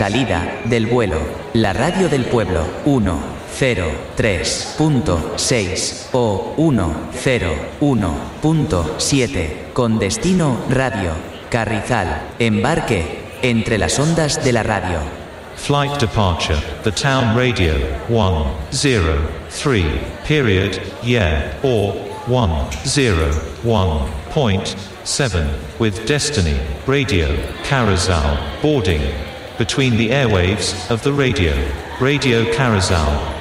Salida del vuelo. La radio del pueblo. 103.6 o 101.7. Con destino radio. Carrizal. Embarque entre las ondas de la radio. Flight departure, the town radio, 103, period, yeah, or 101.7, with destiny, radio, Carrizal, boarding, between the airwaves of the radio, Radio Carrizal.